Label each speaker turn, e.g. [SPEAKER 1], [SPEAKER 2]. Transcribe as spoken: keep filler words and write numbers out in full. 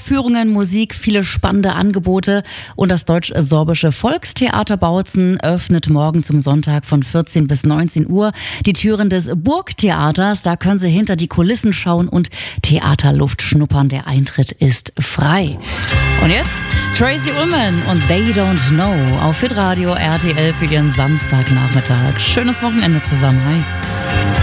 [SPEAKER 1] Aufführungen, Musik, viele spannende Angebote. Und das deutsch-sorbische Volkstheater Bautzen öffnet morgen zum Sonntag von vierzehn bis neunzehn Uhr die Türen des Burgtheaters. Da können Sie hinter die Kulissen schauen und Theaterluft schnuppern. Der Eintritt ist frei. Und jetzt Tracy Ullman und They Don't Know auf Hitradio R T L für Ihren Samstagnachmittag. Schönes Wochenende zusammen. Hi.